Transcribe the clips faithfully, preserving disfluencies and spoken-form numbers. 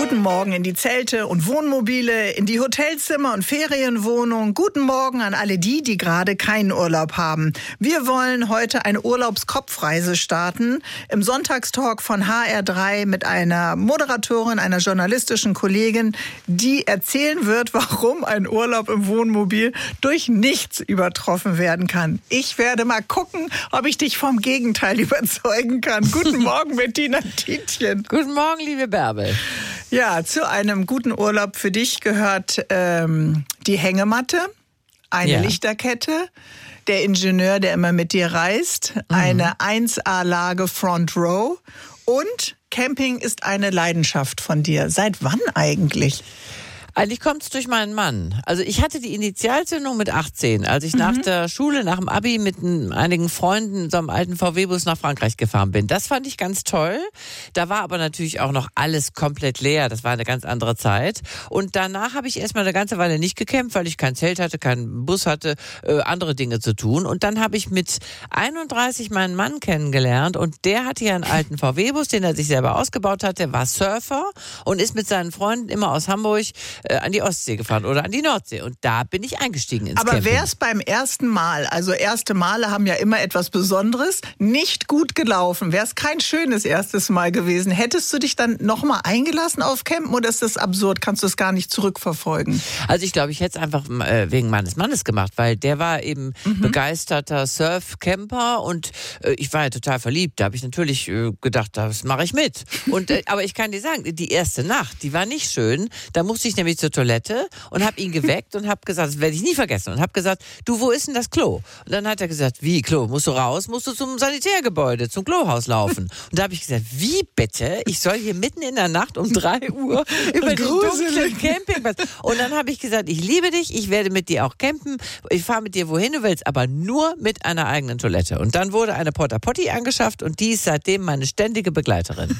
Guten Morgen in die Zelte und Wohnmobile, in die Hotelzimmer und Ferienwohnungen. Guten Morgen an alle die, die gerade keinen Urlaub haben. Wir wollen heute eine Urlaubskopfreise starten. Im Sonntagstalk von H R drei mit einer Moderatorin, einer journalistischen Kollegin, die erzählen wird, warum ein Urlaub im Wohnmobil durch nichts übertroffen werden kann. Ich werde mal gucken, ob ich dich vom Gegenteil überzeugen kann. Guten Morgen, Bettina Tietjen. Guten Morgen, liebe Bärbel. Ja, zu einem guten Urlaub für dich gehört ähm, die Hängematte, eine Ja. Lichterkette, der Ingenieur, der immer mit dir reist, mhm. eine eins A-Lage Front Row und Camping ist eine Leidenschaft von dir. Seit wann eigentlich? Eigentlich kommt es durch meinen Mann. Also ich hatte die Initialzündung mit achtzehn, als ich mhm. nach der Schule, nach dem Abi mit n- einigen Freunden in so einem alten V W-Bus nach Frankreich gefahren bin. Das fand ich ganz toll. Da war aber natürlich auch noch alles komplett leer. Das war eine ganz andere Zeit. Und danach habe ich erstmal eine ganze Weile nicht gekämpft, weil ich kein Zelt hatte, keinen Bus hatte, äh, andere Dinge zu tun. Und dann habe ich mit einunddreißig meinen Mann kennengelernt und der hatte ja einen alten V W-Bus, den er sich selber ausgebaut hat. Der war Surfer und ist mit seinen Freunden immer aus Hamburg an die Ostsee gefahren oder an die Nordsee. Und da bin ich eingestiegen ins Aber Camping. wäre es beim ersten Mal, also erste Male haben ja immer etwas Besonderes, nicht gut gelaufen, wäre es kein schönes erstes Mal gewesen, hättest du dich dann nochmal eingelassen auf Campen oder ist das absurd? Kannst du es gar nicht zurückverfolgen? Also ich glaube, ich hätte es einfach äh, wegen meines Mannes gemacht, weil der war eben mhm. begeisterter Surf-Camper und äh, ich war ja total verliebt. Da habe ich natürlich äh, gedacht, das mache ich mit. Und äh, aber ich kann dir sagen, die erste Nacht, die war nicht schön. Da musste ich nämlich zur Toilette und habe ihn geweckt und habe gesagt, das werde ich nie vergessen, und habe gesagt, du, wo ist denn das Klo? Und dann hat er gesagt, wie Klo? Musst du raus? Musst du zum Sanitärgebäude, zum Klohaus laufen? Und da habe ich gesagt, wie bitte? Ich soll hier mitten in der Nacht um drei Uhr über den dunklen Campingplatz. Und dann habe ich gesagt, ich liebe dich, ich werde mit dir auch campen, ich fahre mit dir wohin du willst, aber nur mit einer eigenen Toilette. Und dann wurde eine Porta Potty angeschafft und die ist seitdem meine ständige Begleiterin.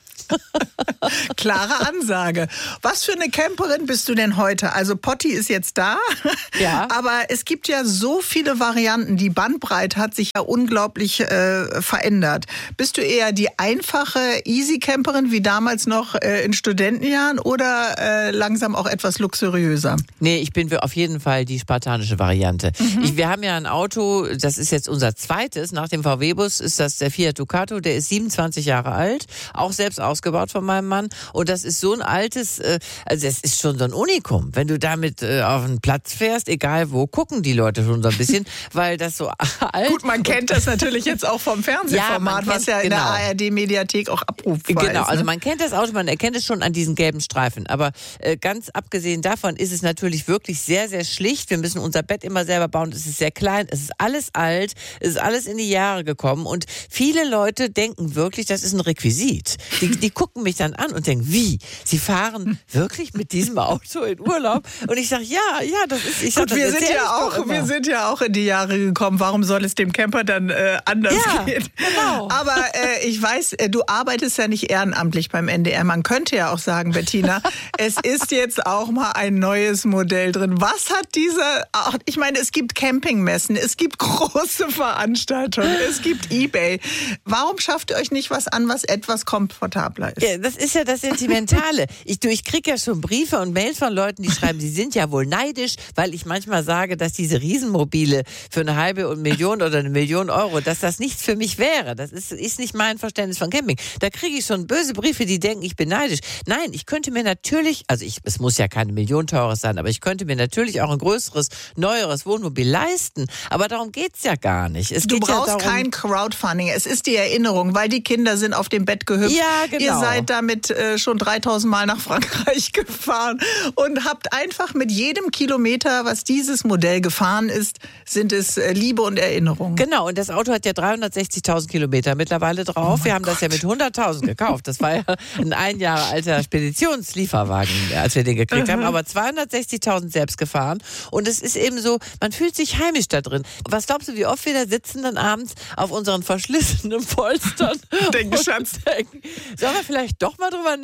Klare Ansage. Was für eine Camperin bist du denn heute? Also Potti ist jetzt da, ja. aber es gibt ja so viele Varianten. Die Bandbreite hat sich ja unglaublich äh, verändert. Bist du eher die einfache Easy-Camperin wie damals noch äh, in Studentenjahren oder äh, langsam auch etwas luxuriöser? Nee, ich bin auf jeden Fall die spartanische Variante. Mhm. Ich, wir haben ja ein Auto, das ist jetzt unser zweites, nach dem V W-Bus ist das der Fiat Ducato, der ist siebenundzwanzig Jahre alt, auch selbst ausgebaut von meinem Mann. Und das ist so ein altes, äh, also es ist schon so ein Unikum. Wenn du damit äh, auf einen Platz fährst, egal wo, gucken die Leute schon so ein bisschen, weil das so alt... Gut, man kennt das natürlich jetzt auch vom Fernsehformat, ja, kennt, was ja in genau. der A R D-Mediathek auch abrufbar Genau, ist. Ne? also man kennt das Auto, man erkennt es schon an diesen gelben Streifen. Aber äh, ganz abgesehen davon ist es natürlich wirklich sehr, sehr schlicht. Wir müssen unser Bett immer selber bauen. Es ist sehr klein, es ist alles alt, es ist alles in die Jahre gekommen. Und viele Leute denken wirklich, das ist ein Requisit. Die, die gucken mich dann an und denken, wie? Sie fahren wirklich mit diesem Auto in Urlaub? Und ich sage, ja, ja, das ist... Ich Gut, sag, wir, das sind ja auch, wir sind ja auch in die Jahre gekommen. Warum soll es dem Camper dann äh, anders ja, gehen? Genau. Aber äh, ich weiß, äh, du arbeitest ja nicht ehrenamtlich beim N D R. Man könnte ja auch sagen, Bettina, es ist jetzt auch mal ein neues Modell drin. Was hat dieser... Ach, ich meine, es gibt Campingmessen, es gibt große Veranstaltungen, es gibt eBay. Warum schafft ihr euch nicht was an, was etwas komfortabler ist? Ja, das ist ja das Sentimentale. Ich, ich kriege ja schon Briefe und Mails von Leuten, die schreiben, sie sind ja wohl neidisch, weil ich manchmal sage, dass diese Riesenmobile für eine halbe Million oder eine Million Euro, dass das nichts für mich wäre. Das ist, ist nicht mein Verständnis von Camping. Da kriege ich schon böse Briefe, die denken, ich bin neidisch. Nein, ich könnte mir natürlich, also ich, es muss ja keine Million teures sein, aber ich könnte mir natürlich auch ein größeres, neueres Wohnmobil leisten. Aber darum geht's ja gar nicht. Es du geht brauchst ja darum, kein Crowdfunding. Es ist die Erinnerung, weil die Kinder sind auf dem Bett gehüpft. Ja, genau. Ihr seid damit äh, schon dreitausend Mal nach Frankreich gefahren und habt einfach mit jedem Kilometer, was dieses Modell gefahren ist, sind es äh, Liebe und Erinnerung. Genau, und das Auto hat ja dreihundertsechzigtausend Kilometer mittlerweile drauf. Oh Wir haben Gott. das ja mit hunderttausend gekauft. Das war ja ein ein Jahre alter Speditionslieferwagen, als wir den gekriegt haben. Aber zweihundertsechzigtausend selbst gefahren. Und es ist eben so, man fühlt sich heimisch da drin. Was glaubst du, wie oft wir da sitzen dann abends auf unseren verschlissenen Polstern Denken, und Schatz. denken, sollen wir vielleicht doch mal drüber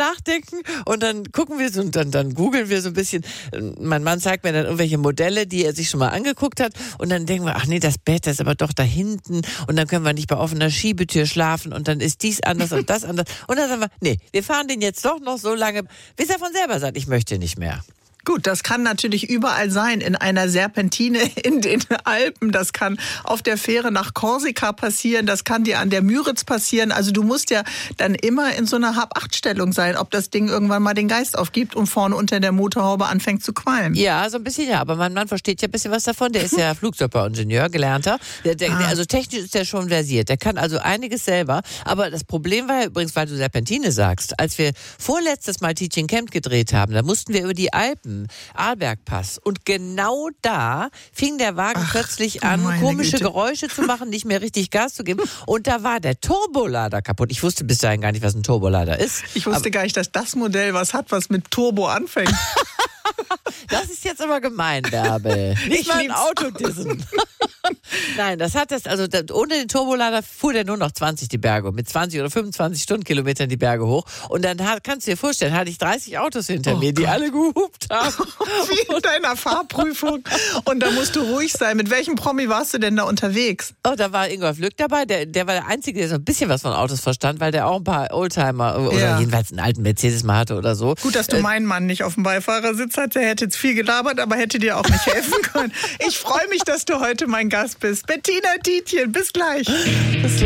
nachdenken und dann gucken wir so und dann, dann googeln wir so ein bisschen. Mein Mann zeigt mir dann irgendwelche Modelle, die er sich schon mal angeguckt hat und dann denken wir, ach nee, das Bett das ist aber doch da hinten und dann können wir nicht bei offener Schiebetür schlafen und dann ist dies anders und das anders. Und dann sagen wir, nee, wir fahren den jetzt doch noch so lange, bis er von selber sagt, ich möchte nicht mehr. Gut, das kann natürlich überall sein, in einer Serpentine in den Alpen, das kann auf der Fähre nach Korsika passieren, das kann dir an der Müritz passieren. Also du musst ja dann immer in so einer Hab-Acht-Stellung sein, ob das Ding irgendwann mal den Geist aufgibt und vorne unter der Motorhaube anfängt zu qualmen. Ja, so ein bisschen ja, aber mein Mann versteht ja ein bisschen was davon, der ist ja Flugzeugbauingenieur, gelernter. Der, der, ah. Also technisch ist der schon versiert, der kann also einiges selber. Aber das Problem war ja übrigens, weil du Serpentine sagst, als wir vorletztes Mal Teaching Camp gedreht haben, da mussten wir über die Alpen Arlbergpass. Und genau da fing der Wagen Ach, plötzlich an, komische Güte. Geräusche zu machen, nicht mehr richtig Gas zu geben. Und da war der Turbolader kaputt. Ich wusste bis dahin gar nicht, was ein Turbolader ist. Ich wusste aber gar nicht, dass das Modell was hat, was mit Turbo anfängt. Das ist jetzt aber gemein, Bärbel. Nicht ich mal ein Auto dissen. Nein, das hat das, also das, ohne den Turbolader fuhr der nur noch zwanzig die Berge, mit zwanzig oder fünfundzwanzig Stundenkilometern die Berge hoch. Und dann hat, kannst du dir vorstellen, hatte ich dreißig Autos hinter oh mir, die Gott. alle gehupt haben. Wie in deiner Fahrprüfung. Und da musst du ruhig sein. Mit welchem Promi warst du denn da unterwegs? Oh, da war Ingolf Lück dabei. Der, der war der Einzige, der so ein bisschen was von Autos verstand, weil der auch ein paar Oldtimer oder ja. jedenfalls einen alten Mercedes mal hatte oder so. Gut, dass du äh, meinen Mann nicht auf dem Beifahrersitz hattest. Der hätte jetzt viel gelabert, aber hätte dir auch nicht helfen können. Ich freue mich, dass du heute mein Gast bist. Bettina Tietjen, bis gleich. Bis gleich.